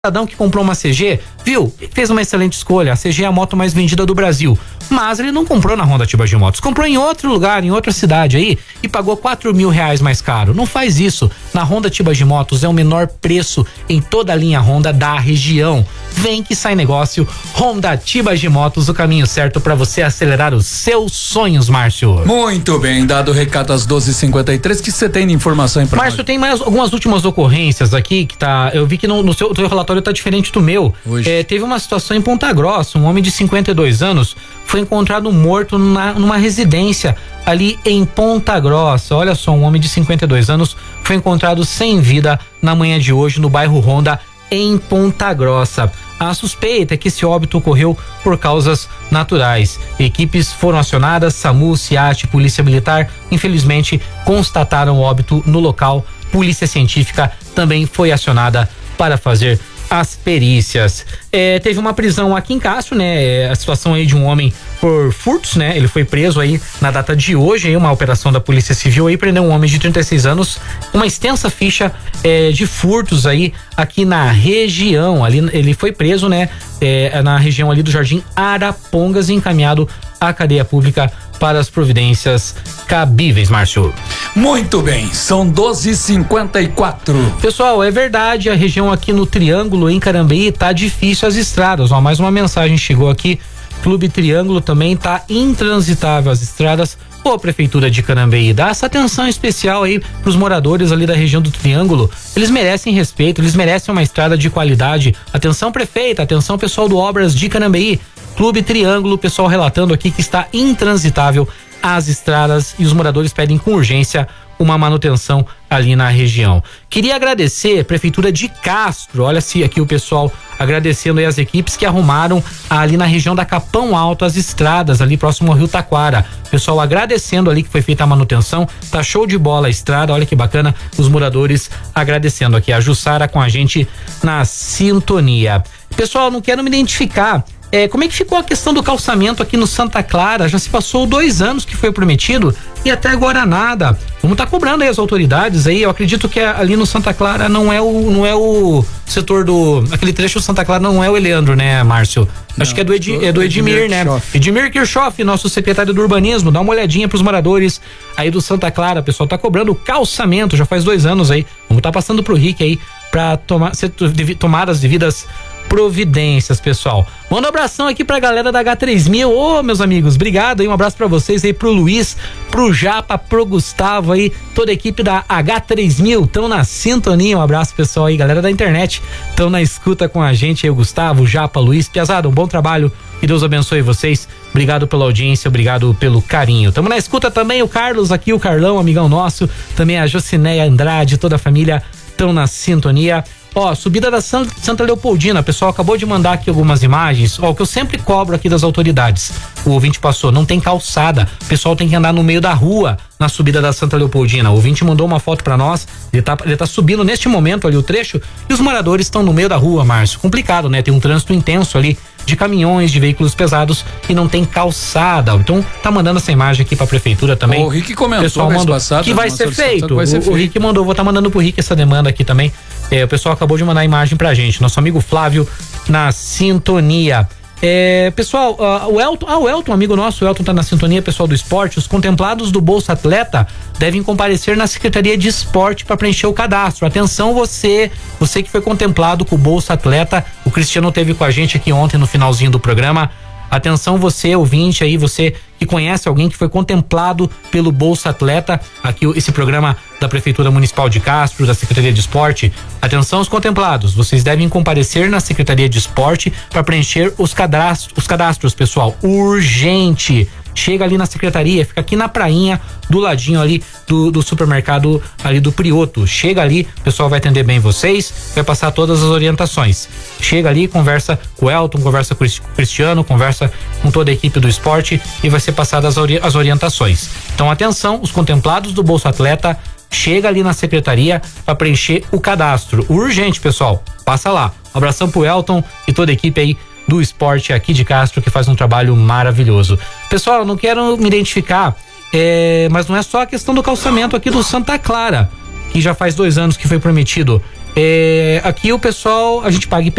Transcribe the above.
cidadão que comprou uma CG, viu? Fez uma excelente escolha. A CG é a moto mais vendida do Brasil. Mas ele não comprou na Honda Tibagi Motos. Comprou em outro lugar, em outra cidade aí, e pagou R$4.000 mais caro. Não faz isso. Na Honda Tibagi Motos é o menor preço em toda a linha Honda da região. Vem que sai negócio. Honda Tibagi Motos, o caminho certo para você acelerar os seus sonhos, Márcio. Muito bem, dado o recado às 12h53, que você tem de informação aí pra Márcio, tem mais algumas últimas ocorrências aqui que tá. Eu vi que no seu relatório tá diferente do meu. Teve uma situação em Ponta Grossa, um homem de 52 anos foi encontrado morto numa residência ali em Ponta Grossa. Olha só, um homem de 52 anos foi encontrado sem vida na manhã de hoje no bairro Ronda, em Ponta Grossa. A suspeita é que esse óbito ocorreu por causas naturais. Equipes foram acionadas, SAMU, SIAT, Polícia Militar, infelizmente constataram o óbito no local. Polícia Científica também foi acionada para fazer as perícias. Teve uma prisão aqui em Castro, né? A situação aí de um homem por furtos, né? Ele foi preso aí na data de hoje, aí uma operação da Polícia Civil aí prendeu um homem de 36 anos, uma extensa ficha de furtos aí aqui na região. Ali ele foi preso, né? Na região ali do Jardim Arapongas e encaminhado à cadeia pública para as providências cabíveis, Márcio. Muito bem, são 12h54. Pessoal, é verdade, a região aqui no Triângulo, em Carambeí, tá difícil as estradas. Ó, mais uma mensagem chegou aqui. Clube Triângulo também tá intransitável as estradas. Pô, Prefeitura de Carambeí, dá essa atenção especial aí pros moradores ali da região do Triângulo. Eles merecem respeito, eles merecem uma estrada de qualidade. Atenção, prefeita, atenção, pessoal do Obras de Carambeí. Clube Triângulo, pessoal relatando aqui que está intransitável as estradas e os moradores pedem com urgência uma manutenção ali na região. Queria agradecer a Prefeitura de Castro, olha-se aqui o pessoal agradecendo aí as equipes que arrumaram ali na região da Capão Alto as estradas ali próximo ao Rio Taquara. Pessoal agradecendo ali que foi feita a manutenção, tá show de bola a estrada, olha que bacana, os moradores agradecendo aqui. A Jussara com a gente na sintonia. Pessoal, não quero me identificar. Como é que ficou a questão do calçamento aqui no Santa Clara? Já se passou 2 anos que foi prometido e até agora nada. Vamos tá cobrando aí as autoridades aí. Eu acredito que ali no Santa Clara não é o setor do... Aquele trecho do Santa Clara não é o Eleandro, né, Márcio? Não, acho que é do Edmir, né? Edmir Kirchhoff, nosso secretário do Urbanismo. Dá uma olhadinha pros moradores aí do Santa Clara. Pessoal, tá cobrando calçamento já faz 2 anos aí. Vamos tá passando pro Rick aí pra tomar as devidas providências, pessoal. Manda um abração aqui pra galera da H3000. Ô, meus amigos, obrigado aí, um abraço pra vocês aí, pro Luiz, pro Japa, pro Gustavo aí, toda a equipe da H3000 estão na sintonia. Um abraço, pessoal aí, galera da internet, estão na escuta com a gente aí, o Gustavo, o Japa, Luiz, Piazada, um bom trabalho, que Deus abençoe vocês. Obrigado pela audiência, obrigado pelo carinho. Tamo na escuta também, o Carlos aqui, o Carlão, amigão nosso, também a Jocineia Andrade, toda a família estão na sintonia. Ó, subida da Santa Leopoldina, pessoal acabou de mandar aqui algumas imagens. Ó, o que eu sempre cobro aqui das autoridades, o ouvinte passou, não tem calçada, o pessoal tem que andar no meio da rua na subida da Santa Leopoldina. O ouvinte mandou uma foto pra nós, ele tá subindo neste momento ali o trecho e os moradores estão no meio da rua, Márcio. Complicado, né? Tem um trânsito intenso ali de caminhões, de veículos pesados e não tem calçada. Então tá mandando essa imagem aqui pra prefeitura também. O Rick comentou pessoal mandou passado, que vai ser feito. O Rick mandou, vou tá mandando pro Rick essa demanda aqui também. O pessoal acabou de mandar a imagem pra gente. Nosso amigo Flávio na sintonia. Pessoal, o Elton, amigo nosso, o Elton tá na sintonia, pessoal do esporte. Os contemplados do Bolsa Atleta devem comparecer na Secretaria de Esporte para preencher o cadastro. Atenção, você que foi contemplado com o Bolsa Atleta. O Cristiano teve com a gente aqui ontem no finalzinho do programa. Atenção, você ouvinte aí, você que conhece alguém que foi contemplado pelo Bolsa Atleta, aqui esse programa da Prefeitura Municipal de Castro, da Secretaria de Esporte. Atenção, os contemplados, vocês devem comparecer na Secretaria de Esporte para preencher os cadastros, pessoal, urgente. Chega ali na secretaria, fica aqui na prainha, do ladinho ali do supermercado ali do Prioto. Chega ali, o pessoal vai atender bem vocês, vai passar todas as orientações. Chega ali, conversa com o Elton, conversa com o Cristiano, conversa com toda a equipe do esporte e vai ser passadas as orientações. Então atenção, os contemplados do Bolsa Atleta, chega ali na secretaria para preencher o cadastro. Urgente, pessoal, passa lá. Um abração pro Elton e toda a equipe aí do esporte aqui de Castro, que faz um trabalho maravilhoso. Pessoal, eu não quero me identificar, mas não é só a questão do calçamento aqui do Santa Clara, que já faz 2 anos que foi prometido. Aqui o pessoal, a gente paga